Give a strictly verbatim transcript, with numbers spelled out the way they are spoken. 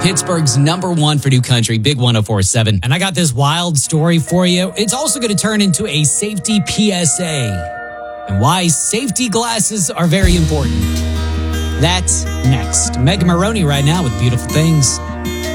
Pittsburgh's number one for new country, Big one oh four point seven. And I got this wild story for you. It's also going to turn into a safety P S A and why safety glasses are very important. That's next. Megan Maroney right now with Beautiful Things.